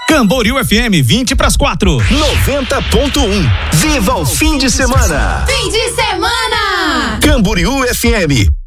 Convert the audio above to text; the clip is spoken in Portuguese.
Camboriú FM 3:20. 90.1. Viva o fim de semana. Fim de semana. Camboriú FM.